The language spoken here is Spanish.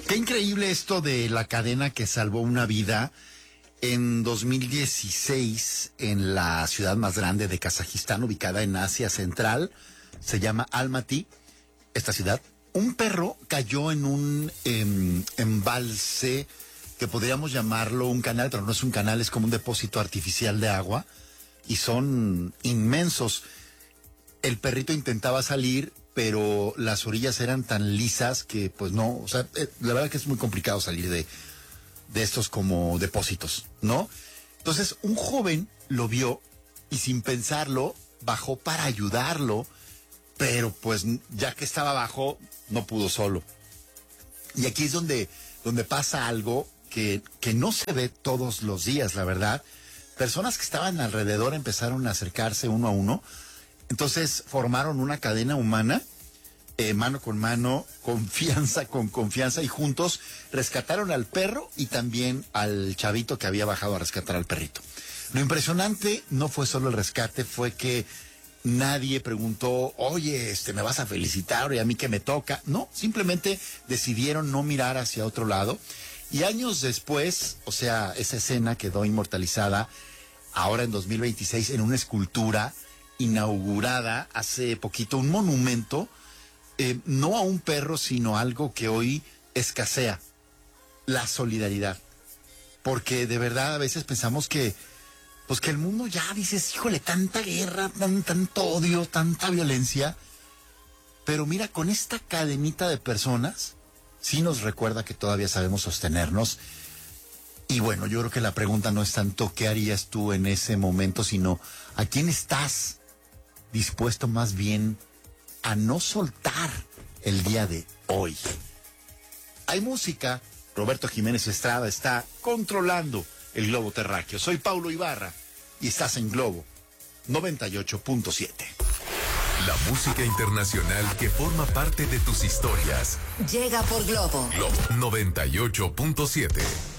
Qué increíble esto de la cadena que salvó una vida. En 2016, en la ciudad más grande de Kazajistán, ubicada en Asia Central, se llama Almaty, esta ciudad, un perro cayó en un embalse que podríamos llamarlo un canal, pero no es un canal, es como un depósito artificial de agua, y son inmensos. El perrito intentaba salir, pero las orillas eran tan lisas que pues no, o sea, la verdad que es muy complicado salir de estos como depósitos, ¿no? Entonces un joven lo vio y sin pensarlo bajó para ayudarlo, pero pues ya que estaba abajo no pudo solo. Y aquí es donde pasa algo que no se ve todos los días, la verdad. Personas que estaban alrededor empezaron a acercarse uno a uno, entonces formaron una cadena humana, mano con mano, confianza con confianza, y juntos rescataron al perro y también al chavito que había bajado a rescatar al perrito. Lo impresionante no fue solo el rescate, fue que nadie preguntó, oye, ¿me vas a felicitar? ¿Y a mí qué me toca? No, simplemente decidieron no mirar hacia otro lado. Y años después, o sea, esa escena quedó inmortalizada ahora en 2026 en una escultura inaugurada hace poquito, un monumento, no a un perro, sino algo que hoy escasea, la solidaridad. Porque de verdad a veces pensamos que el mundo ya, dices, híjole, tanta guerra, tanto odio, tanta violencia. Pero mira, con esta cadenita de personas, sí nos recuerda que todavía sabemos sostenernos. Y bueno, yo creo que la pregunta no es tanto qué harías tú en ese momento, sino a quién estás dispuesto más bien a no soltar el día de hoy. Hay música. Roberto Jiménez Estrada está controlando el globo terráqueo. Soy Paulo Ibarra y estás en Globo 98.7. La música internacional que forma parte de tus historias. Llega por Globo. Globo 98.7.